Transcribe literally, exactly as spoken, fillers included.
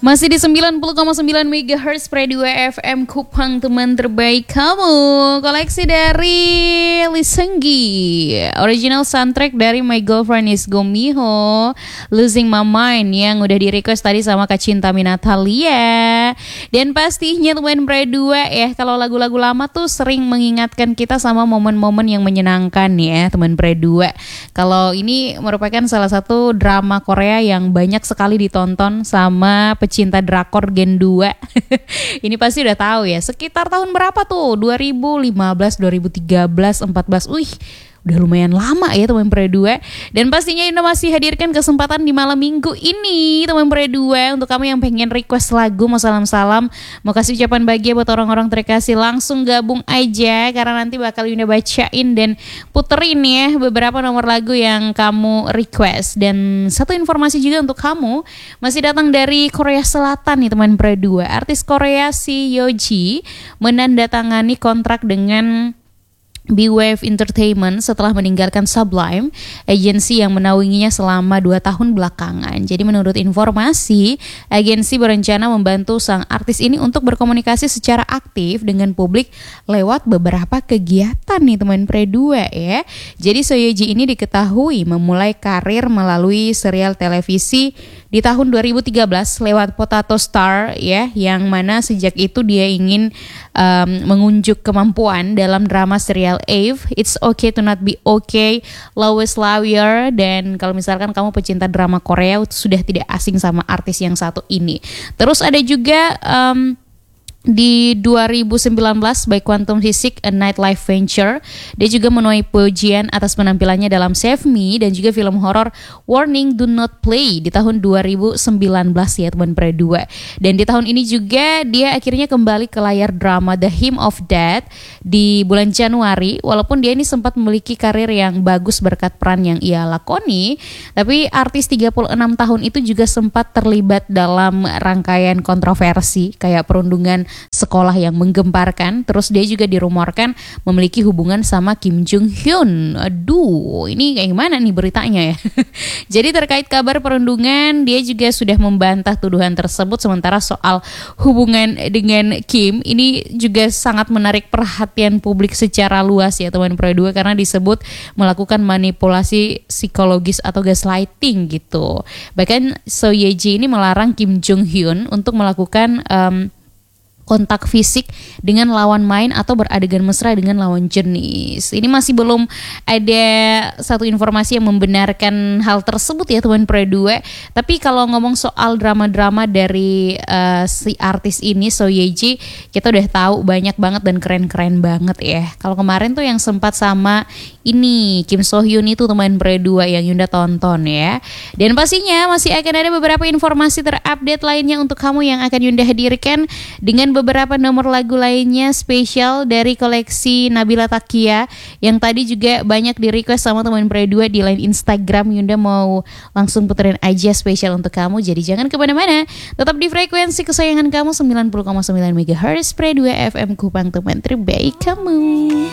Masih di sembilan puluh koma sembilan megahertz Pre dua F M Kupang, teman terbaik kamu. Koleksi dari Lisenggi, original soundtrack dari My Girlfriend Is Gomiho, Losing My Mind, yang udah di request tadi sama Kak Cinta Minatalia. Dan pastinya teman Pre dua ya, kalau lagu-lagu lama tuh sering mengingatkan kita sama momen-momen yang menyenangkan ya teman Pre dua. Kalau ini merupakan salah satu drama Korea yang banyak sekali ditonton sama pecinta drakor Gen dua. Ini pasti udah tahu ya, sekitar tahun berapa tuh? dua ribu lima belas, dua ribu tiga belas, empat belas. Wih, udah lumayan lama ya teman Pre dua. Dan pastinya Yunda masih hadirkan kesempatan di malam minggu ini teman Pre dua untuk kamu yang pengen request lagu, mau salam-salam, mau kasih ucapan bahagia buat orang-orang terkasih, langsung gabung aja karena nanti bakal Yunda bacain dan puterin ya beberapa nomor lagu yang kamu request. Dan satu informasi juga untuk kamu, masih datang dari Korea Selatan nih teman Pre dua. Artis Korea si Yoji menandatangani kontrak dengan B-Wave Entertainment setelah meninggalkan Sublime, agensi yang menaunginya selama dua tahun belakangan. Jadi menurut informasi, agensi berencana membantu sang artis ini untuk berkomunikasi secara aktif dengan publik lewat beberapa kegiatan nih teman Pre dua ya. Jadi Soyeji ini diketahui memulai karir melalui serial televisi di tahun dua ribu tiga belas lewat Potato Star ya, yang mana sejak itu dia ingin um, mengunjuk kemampuan dalam drama serial Eve, It's Okay to Not Be Okay, Lois Lawyer. Dan kalau misalkan kamu pecinta drama Korea, sudah tidak asing sama artis yang satu ini. Terus ada juga um, di dua ribu sembilan belas by Quantum Physics, A Nightlife Venture, dia juga menuai pujian atas penampilannya dalam Save Me dan juga film horor Warning Do Not Play di tahun dua ribu sembilan belas ya teman Pre dua. Dan di tahun ini juga dia akhirnya kembali ke layar drama The Hymn of Death di bulan Januari. Walaupun dia ini sempat memiliki karir yang bagus berkat peran yang ia lakoni, tapi artis tiga puluh enam tahun itu juga sempat terlibat dalam rangkaian kontroversi kayak perundungan sekolah yang menggemparkan. Terus dia juga dirumorkan memiliki hubungan sama Kim Jong Hyun. Aduh, ini kayak gimana nih beritanya ya? Jadi terkait kabar perundungan, dia juga sudah membantah tuduhan tersebut. Sementara soal hubungan dengan Kim, ini juga sangat menarik perhatian publik secara luas ya teman Pre dua, karena disebut melakukan manipulasi psikologis atau gaslighting gitu. Bahkan Soyeji ini melarang Kim Jong Hyun untuk melakukan um, kontak fisik dengan lawan main atau beradegan mesra dengan lawan jenis. Ini masih belum ada satu informasi yang membenarkan hal tersebut ya teman Pre dua. Tapi kalau ngomong soal drama-drama dari uh, si artis ini Soyeji, kita udah tahu banyak banget dan keren-keren banget ya. Kalau kemarin tuh yang sempat sama ini Kim So Hyun itu teman Pre dua yang Yunda tonton ya. Dan pastinya masih akan ada beberapa informasi terupdate lainnya untuk kamu yang akan Yunda hadirkan dengan beberapa nomor lagu lainnya spesial dari koleksi Nabila Takia yang tadi juga banyak di request sama teman Pre dua di line Instagram. Yunda mau langsung puterin aja spesial untuk kamu. Jadi jangan kemana-mana, tetap di frekuensi kesayangan kamu sembilan puluh koma sembilan megahertz Pre dua F M Kupang, teman terbaik kamu.